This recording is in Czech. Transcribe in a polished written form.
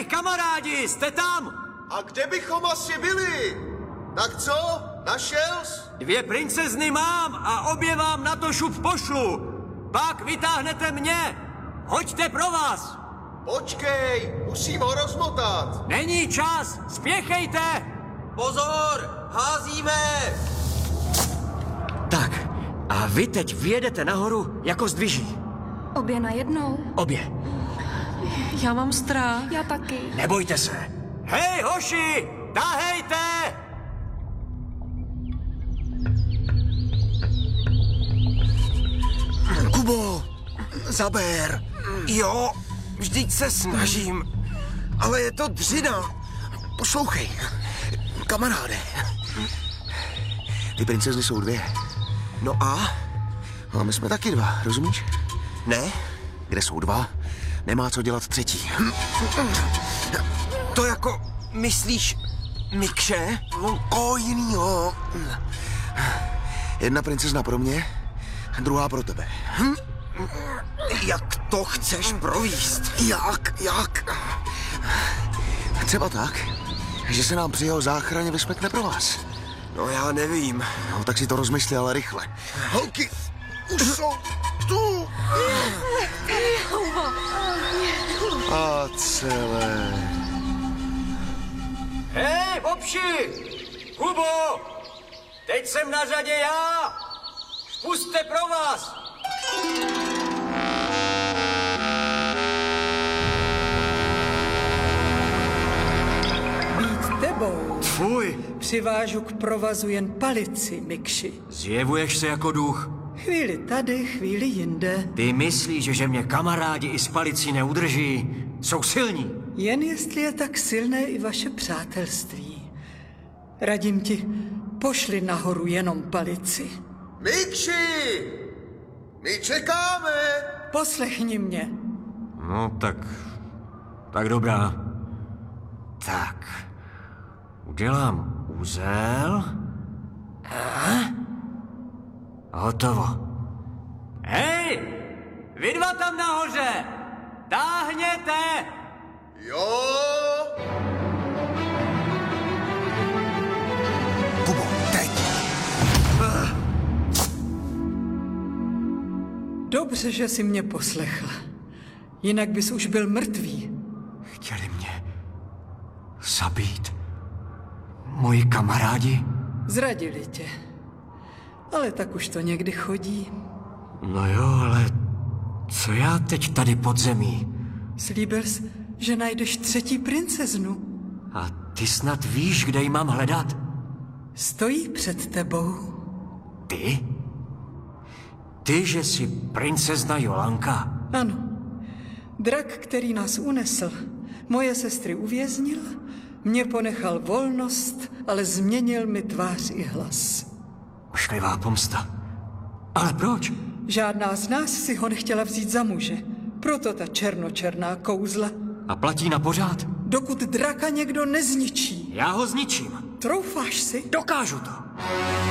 Hej, kamarádi, jste tam? A kde bychom asi byli? Tak co? Našels? 2 princezny mám a obě vám na to šup pošlu. Pak vytáhnete mě. Hoďte pro vás. Počkej, musím ho rozmotat. Není čas, spěchejte. Pozor, házíme! Tak, a vy teď vyjedete nahoru jako zdviží. Obě najednou? Obě. Já mám strach. Já taky. Nebojte se. Hej, hoši, tahejte! Kubo, zaber. Jo, vždyť se snažím, ale je to dřina. Poslouchej, kamaráde. Ty princezny jsou 2. No a my jsme taky 2, rozumíš? Ne, kde jsou 2, nemá co dělat 3. To jako, myslíš, Mikše? No, koho jinýho. 1 princezna pro mě, 2 pro tebe. Jak to chceš províst? Jak? Třeba tak, že se nám při jeho záchraně vysmekne pro vás. No já nevím. No tak si to rozmysli, ale rychle. Holky, už jsou tu. A celé. Hej, popši! Kubo! Teď jsem na řadě já! Pusťte pro vás! Být tebou Fuj, přivážu k provazu jen palici, Mikši. zjevuješ se jako duch. Chvíli tady, chvíli jinde. Ty myslíš, že mě kamarádi i s palicí neudrží? Jsou silní. Jen jestli je tak silné i vaše přátelství. Radím ti, pošli nahoru jenom palici. Mikši! My čekáme! Poslechni mě. No tak dobrá. Tak, udělám úzel. A hotovo. Hej, vy 2 tam nahoře, táhněte! Jo! Kubo, teď. Dobře, že jsi mě poslechl. Jinak bys už byl mrtvý. Chtěli mě zabít. Moji kamarádi? Zradili tě. Ale tak už to někdy chodí. No jo, ale co já teď tady pod zemí? Slíbil jsi, že najdeš 3. princeznu. A ty snad víš, kde ji mám hledat? Stojí před tebou. Ty? Ty, že jsi princezna Jolanka? Ano. Drak, který nás unesl, moje sestry uvěznil, mě ponechal volnost, ale změnil mi tvář i hlas. Ošklivá pomsta. Ale proč? Žádná z nás si ho nechtěla vzít za muže. Proto ta černočerná kouzla. A platí na pořád? Dokud draka někdo nezničí. Já ho zničím. Troufáš si? Dokážu to.